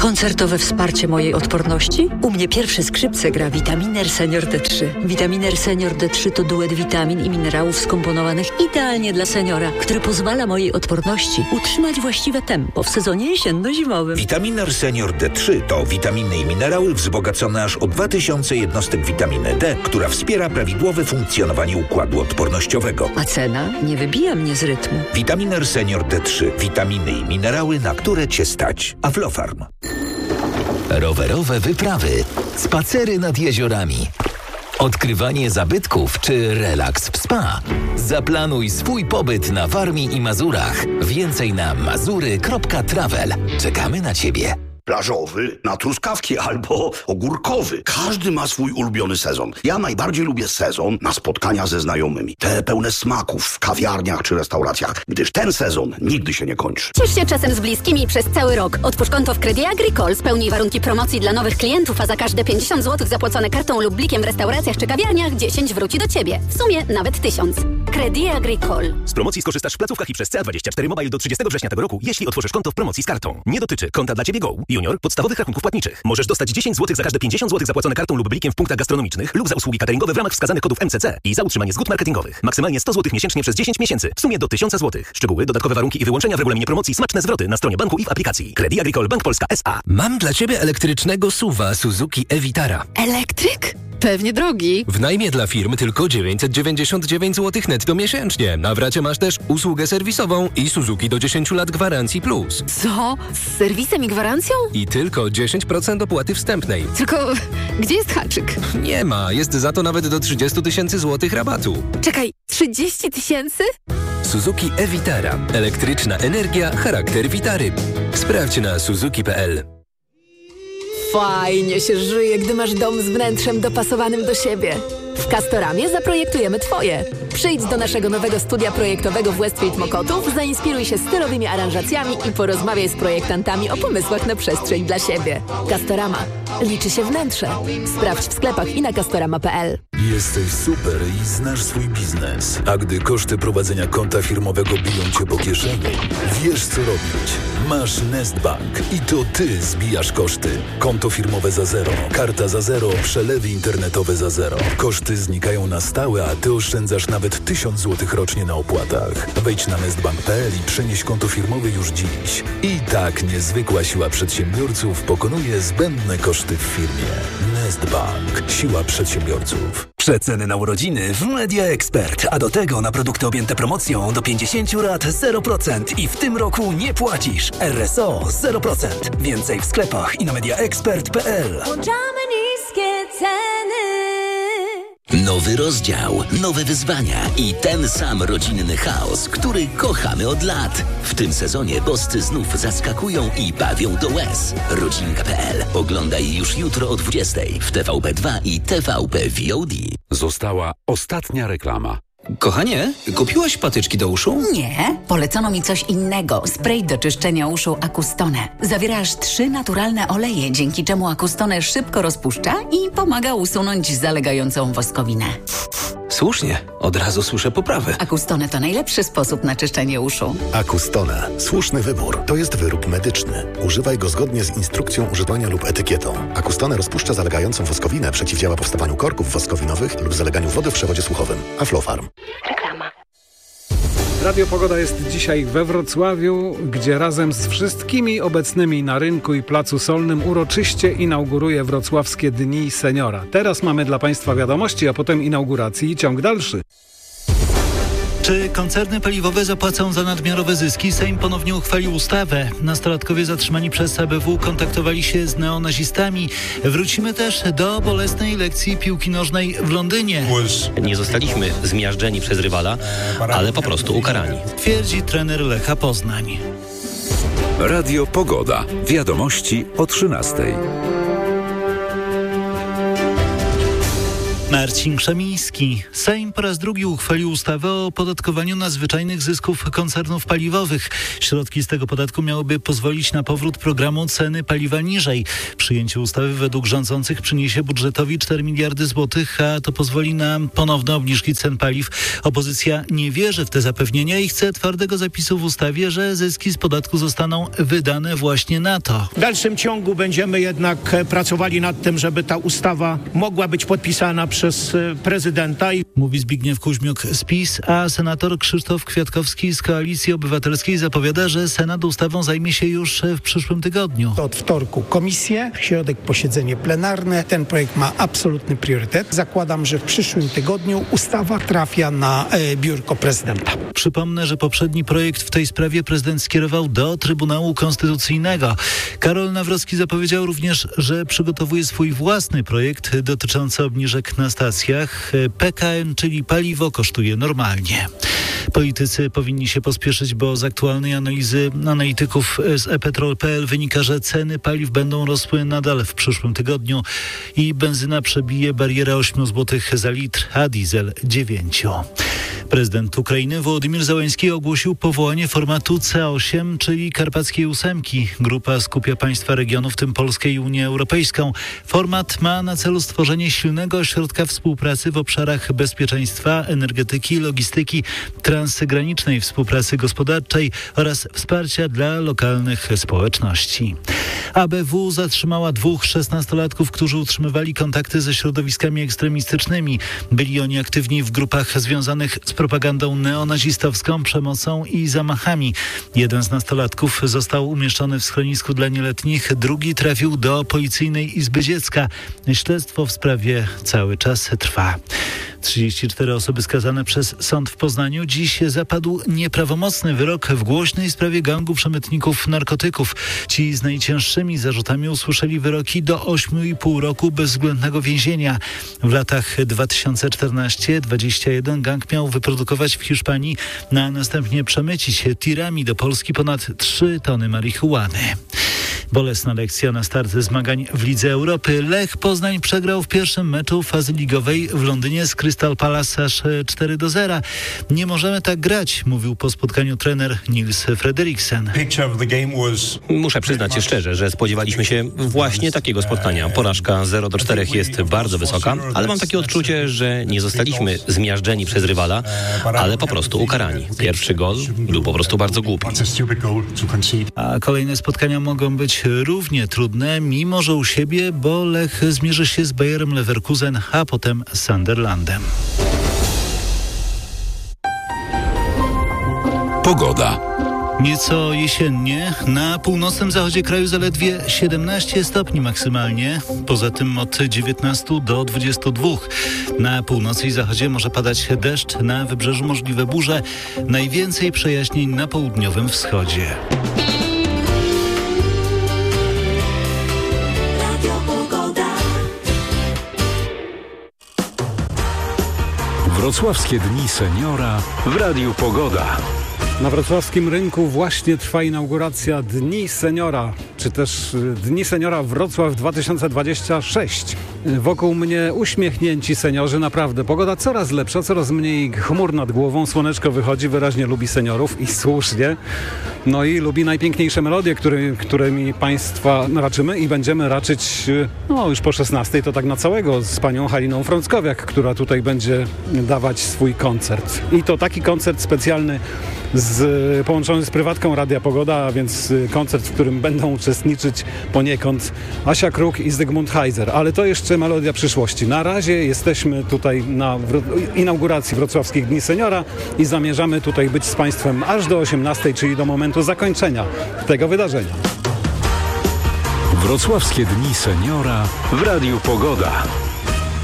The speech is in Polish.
Koncertowe wsparcie mojej odporności? U mnie pierwsze skrzypce gra Vitaminer Senior D3. Vitaminer Senior D3 to duet witamin i minerałów skomponowanych idealnie dla seniora, który pozwala mojej odporności utrzymać właściwe tempo w sezonie jesienno-zimowym. Vitaminer Senior D3 to witaminy i minerały wzbogacone aż o 2000 jednostek witaminy D, która wspiera prawidłowe funkcjonowanie układu odpornościowego. A cena nie wybija mnie z rytmu. Vitaminer Senior D3. Witaminy i minerały, na które Cię stać. Aflofarm. Rowerowe wyprawy, spacery nad jeziorami, odkrywanie zabytków czy relaks w spa. Zaplanuj swój pobyt na Warmii i Mazurach. Więcej na mazury.travel. Czekamy na Ciebie. Plażowy, na truskawki albo ogórkowy. Każdy ma swój ulubiony sezon. Ja najbardziej lubię sezon na spotkania ze znajomymi. Te pełne smaków w kawiarniach czy restauracjach, gdyż ten sezon nigdy się nie kończy. Ciesz się czasem z bliskimi przez cały rok. Otwórz konto w Credit Agricole, spełnij warunki promocji dla nowych klientów, a za każde 50 zł zapłacone kartą lub blikiem w restauracjach czy kawiarniach 10 wróci do Ciebie. W sumie nawet 1000. Credit Agricole. Z promocji skorzystasz w placówkach i przez CA24 Mobile do 30 września tego roku, jeśli otworzysz konto w promocji z kartą. Nie dotyczy konta dla Ciebie Go, Junior, podstawowych rachunków płatniczych. Możesz dostać 10 zł za każde 50 zł zapłacone kartą lub blikiem w punktach gastronomicznych lub za usługi cateringowe w ramach wskazanych kodów MCC i za utrzymanie zgód marketingowych. Maksymalnie 100 zł miesięcznie przez 10 miesięcy. W sumie do 1000 zł. Szczegóły, dodatkowe warunki i wyłączenia w regulaminie promocji, smaczne zwroty na stronie banku i w aplikacji. Credit Agricole Bank Polska S.A. Mam dla Ciebie elektrycznego SUV-a Suzuki e-Vitara. Elektryk? Pewnie drogi. W najmie dla firm tylko 999 zł netto miesięcznie. Na wracie masz też usługę serwisową i Suzuki do 10 lat gwarancji plus. Co? Z serwisem i gwarancją? I tylko 10% opłaty wstępnej. Tylko gdzie jest haczyk? Nie ma, jest za to nawet do 30 000 złotych rabatu. Czekaj, 30 000? Suzuki e-Vitara. Elektryczna energia, charakter Vitary. Sprawdź na suzuki.pl. Fajnie się żyje, gdy masz dom z wnętrzem dopasowanym do siebie. W Castoramie zaprojektujemy Twoje. Przyjdź do naszego nowego studia projektowego w Westfield Mokotów, zainspiruj się stylowymi aranżacjami i porozmawiaj z projektantami o pomysłach na przestrzeń dla siebie. Castorama. Liczy się wnętrze. Sprawdź w sklepach i na castorama.pl. Jesteś super i znasz swój biznes. A gdy koszty prowadzenia konta firmowego biją Cię po kieszeni, wiesz co robić. Masz Nestbank i to Ty zbijasz koszty. Konto firmowe za zero, karta za zero, przelewy internetowe za zero. Koszty znikają na stałe, a Ty oszczędzasz nawet 1000 zł rocznie na opłatach. Wejdź na nestbank.pl i przenieś konto firmowe już dziś. I tak niezwykła siła przedsiębiorców pokonuje zbędne koszty w firmie. Nestbank. Siła przedsiębiorców. Przeceny na urodziny w Media Expert, a do tego na produkty objęte promocją do 50 lat 0% i w tym roku nie płacisz. RSO 0%. Więcej w sklepach i na mediaexpert.pl. Włączamy niskie ceny. Nowy rozdział, nowe wyzwania i ten sam rodzinny chaos, który kochamy od lat. W tym sezonie boscy znów zaskakują i bawią do łez. Rodzinka.pl. Oglądaj już jutro o 20:00 w TVP2 i TVP VOD. Została ostatnia reklama. Kochanie, kupiłaś patyczki do uszu? Nie, polecono mi coś innego. Spray do czyszczenia uszu Acustone. Zawiera aż 3 naturalne oleje, dzięki czemu Acustone szybko rozpuszcza i pomaga usunąć zalegającą woskowinę. Słusznie, od razu słyszę poprawę. Acustone to najlepszy sposób na czyszczenie uszu. Acustone. Słuszny wybór. To jest wyrób medyczny. Używaj go zgodnie z instrukcją używania lub etykietą. Acustone rozpuszcza zalegającą woskowinę, przeciwdziała powstawaniu korków woskowinowych lub zaleganiu wody w przewodzie słuchowym. Aflofarm. Reklama. Radio Pogoda jest dzisiaj we Wrocławiu, gdzie razem z wszystkimi obecnymi na rynku i Placu Solnym uroczyście inauguruje Wrocławskie Dni Seniora. Teraz mamy dla Państwa wiadomości, a potem inauguracji i ciąg dalszy. Czy koncerny paliwowe zapłacą za nadmiarowe zyski? Sejm ponownie uchwalił ustawę. Nastolatkowie zatrzymani przez ABW kontaktowali się z neonazistami. Wrócimy też do bolesnej lekcji piłki nożnej w Londynie. Nie zostaliśmy zmiażdżeni przez rywala, ale po prostu ukarani. Twierdzi trener Lecha Poznań. Radio Pogoda. Wiadomości o 13:00. Marcin Krzemiński. Sejm po raz drugi uchwalił ustawę o opodatkowaniu nadzwyczajnych zysków koncernów paliwowych. Środki z tego podatku miałyby pozwolić na powrót programu ceny paliwa niżej. Przyjęcie ustawy według rządzących przyniesie budżetowi 4 miliardy złotych, a to pozwoli na ponowne obniżki cen paliw. Opozycja nie wierzy w te zapewnienia i chce twardego zapisu w ustawie, że zyski z podatku zostaną wydane właśnie na to. W dalszym ciągu będziemy jednak pracowali nad tym, żeby ta ustawa mogła być podpisana przez prezydenta. Mówi Zbigniew Kuźmiuk z PiS, a senator Krzysztof Kwiatkowski z Koalicji Obywatelskiej zapowiada, że Senat ustawą zajmie się już w przyszłym tygodniu. Od wtorku komisje, w środek posiedzenie plenarne. Ten projekt ma absolutny priorytet. Zakładam, że w przyszłym tygodniu ustawa trafia na biurko prezydenta. Przypomnę, że poprzedni projekt w tej sprawie prezydent skierował do Trybunału Konstytucyjnego. Karol Nawrocki zapowiedział również, że przygotowuje swój własny projekt dotyczący obniżek na stacjach. PKN, czyli paliwo, kosztuje normalnie. Politycy powinni się pospieszyć, bo z aktualnej analizy analityków z ePetrol.pl wynika, że ceny paliw będą rosły nadal w przyszłym tygodniu i benzyna przebije barierę 8 zł za litr, a diesel 9. Prezydent Ukrainy Wołodymyr Zełenski ogłosił powołanie formatu C8, czyli Karpackiej Ósemki. Grupa skupia państwa regionu, w tym Polskę i Unię Europejską. Format ma na celu stworzenie silnego ośrodka współpracy w obszarach bezpieczeństwa, energetyki, logistyki, transgranicznej współpracy gospodarczej oraz wsparcia dla lokalnych społeczności. ABW zatrzymała 2 szesnastolatków, którzy utrzymywali kontakty ze środowiskami ekstremistycznymi. Byli oni aktywni w grupach związanych z propagandą neonazistowską, przemocą i zamachami. Jeden z nastolatków został umieszczony w schronisku dla nieletnich, drugi trafił do Policyjnej Izby Dziecka. Śledztwo w sprawie cały czas trwa. 34 osoby skazane przez sąd w Poznaniu. Dziś zapadł nieprawomocny wyrok w głośnej sprawie gangu przemytników narkotyków. Ci z najcięższymi zarzutami usłyszeli wyroki do 8,5 roku bezwzględnego więzienia. W latach 2014-2021 gang miał wyprodukować w Hiszpanii, a następnie przemycić tirami do Polski ponad 3 tony marihuany. Bolesna lekcja na start zmagań w Lidze Europy. Lech Poznań przegrał w pierwszym meczu fazy ligowej w Londynie z Crystal Palace aż 4-0. Nie możemy tak grać, mówił po spotkaniu trener Nils Frederiksen. Muszę przyznać szczerze, że spodziewaliśmy się właśnie takiego spotkania. Porażka 0-4 jest bardzo wysoka, ale mam takie odczucie, że nie zostaliśmy zmiażdżeni przez rywala, ale po prostu ukarani. Pierwszy gol był po prostu bardzo głupi. A kolejne spotkania mogą być równie trudne, mimo że u siebie, bo Lech zmierzy się z Bayerem Leverkusen, a potem z Sunderlandem. Pogoda. Nieco jesiennie, na północnym zachodzie kraju zaledwie 17 stopni maksymalnie, poza tym od 19 do 22. Na północy i zachodzie może padać deszcz, na wybrzeżu możliwe burze, najwięcej przejaśnień na południowym wschodzie. Wrocławskie Dni Seniora w Radiu Pogoda. Na wrocławskim rynku właśnie trwa inauguracja Dni Seniora, czy też Dni Seniora Wrocław 2026. Wokół mnie uśmiechnięci seniorzy, naprawdę. Pogoda coraz lepsza, coraz mniej chmur nad głową, słoneczko wychodzi, wyraźnie lubi seniorów i słusznie. No i lubi najpiękniejsze melodie, którymi Państwa raczymy i będziemy raczyć już po 16:00, to tak na całego, z panią Haliną Frąckowiak, która tutaj będzie dawać swój koncert. I to taki koncert specjalny połączony z prywatką Radia Pogoda, a więc koncert, w którym będą uczestniczyć poniekąd Asia Kruk i Zygmunt Heiser. Ale to jeszcze melodia przyszłości. Na razie jesteśmy tutaj na inauguracji Wrocławskich Dni Seniora i zamierzamy tutaj być z Państwem aż do 18:00, czyli do momentu zakończenia tego wydarzenia. Wrocławskie Dni Seniora w Radiu Pogoda.